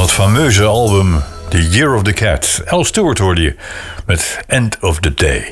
dat fameuze album The Year of the Cat. Al Stewart hoorde je met End of the Day.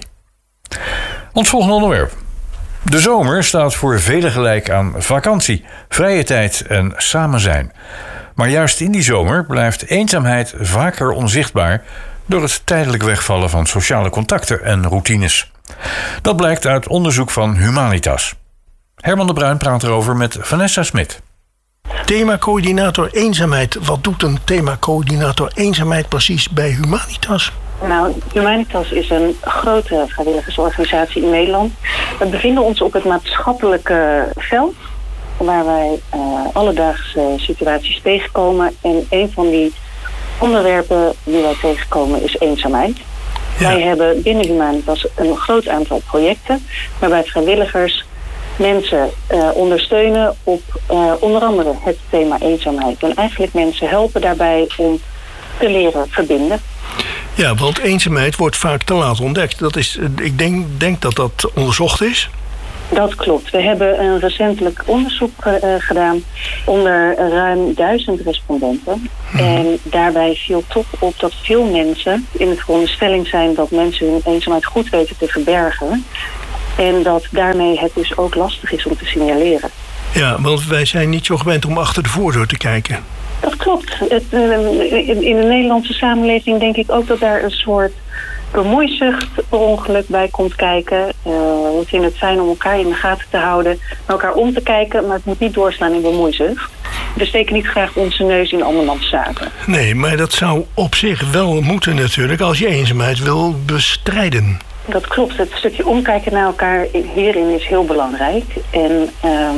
Ons volgende onderwerp. De zomer staat voor velen gelijk aan vakantie, vrije tijd en samen zijn. Maar juist in die zomer blijft eenzaamheid vaker onzichtbaar door het tijdelijk wegvallen van sociale contacten en routines. Dat blijkt uit onderzoek van Humanitas. Herman de Bruin praat erover met Vanessa Smit. Themacoördinator eenzaamheid. Wat doet een themacoördinator eenzaamheid precies bij Humanitas? Nou, Humanitas is een grote vrijwilligersorganisatie in Nederland. We bevinden ons op het maatschappelijke veld, waar wij alledaagse situaties tegenkomen. En een van die onderwerpen die wij tegenkomen is eenzaamheid. Ja. Wij hebben binnen Humanitas een groot aantal projecten waarbij vrijwilligers mensen ondersteunen op onder andere het thema eenzaamheid. En eigenlijk mensen helpen daarbij om te leren verbinden. Ja, want eenzaamheid wordt vaak te laat ontdekt. Dat is, ik denk dat dat onderzocht is. Dat klopt. We hebben een recentelijk onderzoek gedaan onder ruim 1000 respondenten. En daarbij viel toch op dat veel mensen in de veronderstelling zijn dat mensen hun eenzaamheid goed weten te verbergen. En dat daarmee het dus ook lastig is om te signaleren. Ja, want wij zijn niet zo gewend om achter de voordeur te kijken. Dat klopt. In de Nederlandse samenleving denk ik ook dat daar een soort bemoeizucht per ongeluk bij komt kijken. We vinden het fijn om elkaar in de gaten te houden, naar elkaar om te kijken, maar het moet niet doorslaan in bemoeizucht. We steken niet graag onze neus in andermans zaken. Nee, maar dat zou op zich wel moeten natuurlijk als je eenzaamheid wil bestrijden. Dat klopt. Het stukje omkijken naar elkaar hierin is heel belangrijk. En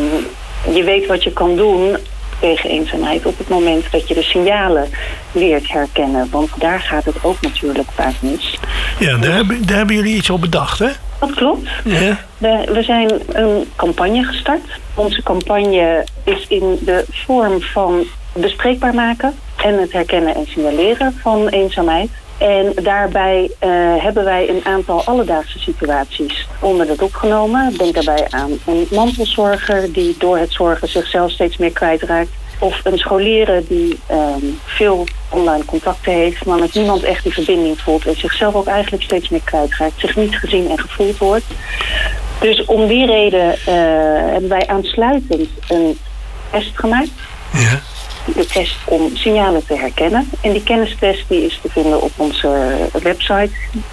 je weet wat je kan doen tegen eenzaamheid op het moment dat je de signalen leert herkennen. Want daar gaat het ook natuurlijk vaak mis. Ja, daar hebben jullie iets op bedacht, hè? Dat klopt. Ja. We zijn een campagne gestart. Onze campagne is in de vorm van bespreekbaar maken en het herkennen en signaleren van eenzaamheid. En daarbij hebben wij een aantal alledaagse situaties onder de loep genomen. Denk daarbij aan een mantelzorger die door het zorgen zichzelf steeds meer kwijtraakt. Of een scholier die veel online contacten heeft, maar met niemand echt die verbinding voelt. En zichzelf ook eigenlijk steeds meer kwijtraakt. Zich niet gezien en gevoeld wordt. Dus om die reden hebben wij aansluitend een test gemaakt. Ja. De test om signalen te herkennen. En die kennistest die is te vinden op onze website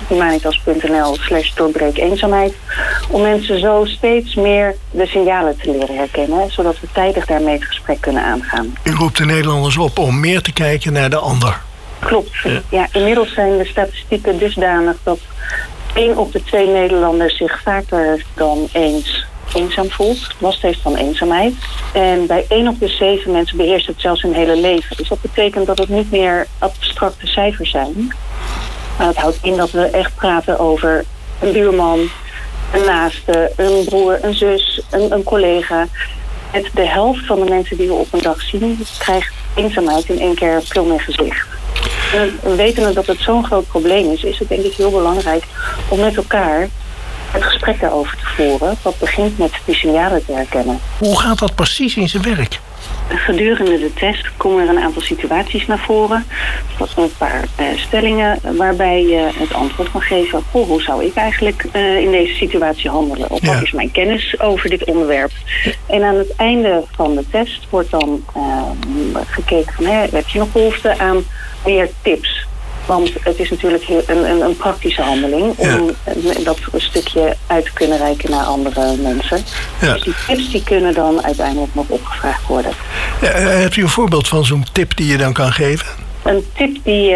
humanitas.nl/doorbreekeenzaamheid. Om mensen zo steeds meer de signalen te leren herkennen, zodat we tijdig daarmee het gesprek kunnen aangaan. U roept de Nederlanders op om meer te kijken naar de ander. Klopt. Ja, inmiddels zijn de statistieken dusdanig dat 1 op de 2 Nederlanders zich vaker dan eens eenzaam voelt, last heeft van eenzaamheid. En bij 1 op de 7 mensen beheerst het zelfs hun hele leven. Dus dat betekent dat het niet meer abstracte cijfers zijn. Maar het houdt in dat we echt praten over een buurman, een naaste, een broer, een zus, een collega. Met de helft van de mensen die we op een dag zien, krijgt eenzaamheid in 1 keer pil in gezicht. En wetende dat het zo'n groot probleem is het denk ik heel belangrijk om met elkaar het gesprek daarover te voeren. Dat begint met die signalen te herkennen. Hoe gaat dat precies in zijn werk? Gedurende de test komen er een aantal situaties naar voren. Dat zijn een paar stellingen waarbij je het antwoord kan geven. Hoe zou ik eigenlijk in deze situatie handelen? Of wat is mijn kennis over dit onderwerp? En aan het einde van de test wordt dan gekeken van heb je nog behoefte aan meer tips? Want het is natuurlijk een praktische handeling om dat stukje uit te kunnen reiken naar andere mensen. Ja. Dus die tips die kunnen dan uiteindelijk nog opgevraagd worden. Ja, hebt u een voorbeeld van zo'n tip die je dan kan geven? Een tip die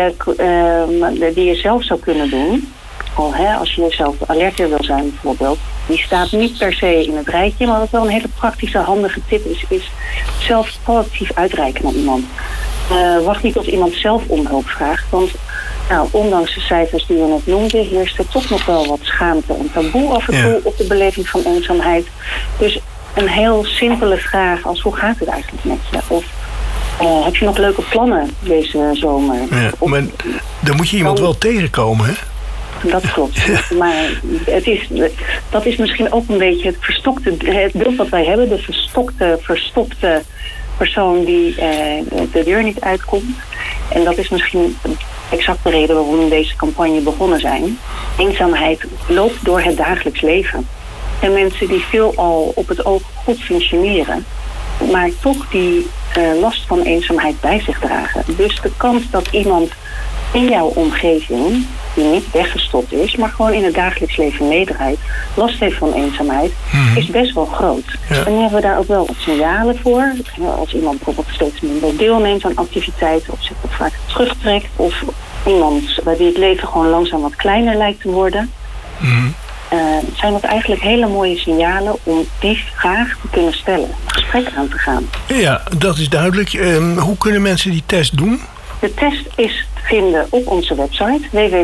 je zelf zou kunnen doen, als je zelf alerter wil zijn bijvoorbeeld, die staat niet per se in het rijtje, maar wat wel een hele praktische, handige tip is zelf proactief uitreiken naar iemand. Wacht niet tot iemand zelf om hulp vraagt, want ondanks de cijfers die we net noemden, heerst er toch nog wel wat schaamte en taboe af en toe op de beleving van eenzaamheid. Dus een heel simpele vraag als hoe gaat het eigenlijk met je? Of heb je nog leuke plannen deze zomer? Ja, maar dan moet je iemand wel tegenkomen, hè? Dat klopt. Ja. Maar dat is misschien ook een beetje het beeld wat wij hebben. De verstopte persoon die de deur niet uitkomt. En dat is misschien exact de reden waarom we deze campagne begonnen zijn. Eenzaamheid loopt door het dagelijks leven. En mensen die veelal op het oog goed functioneren, maar toch die last van eenzaamheid bij zich dragen. Dus de kans dat iemand in jouw omgeving, die niet weggestopt is, maar gewoon in het dagelijks leven meedraait, last heeft van eenzaamheid, is best wel groot. Ja. En nu hebben we daar ook wel wat signalen voor. Als iemand bijvoorbeeld steeds minder deelneemt aan activiteiten, of zich wat vaker terugtrekt, of iemand bij wie het leven gewoon langzaam wat kleiner lijkt te worden, zijn dat eigenlijk hele mooie signalen om die vraag te kunnen stellen, een gesprek aan te gaan. Ja, dat is duidelijk. Hoe kunnen mensen die test doen? De test is te vinden op onze website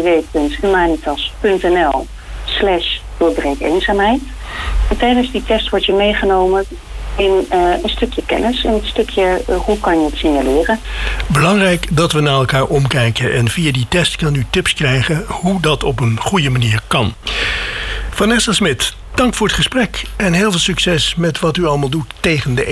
www.humanitas.nl/doorbreekeenzaamheid. En tijdens die test word je meegenomen in een stukje kennis en een stukje hoe kan je het signaleren. Belangrijk dat we naar elkaar omkijken en via die test kan u tips krijgen hoe dat op een goede manier kan. Vanessa Smit, dank voor het gesprek en heel veel succes met wat u allemaal doet tegen de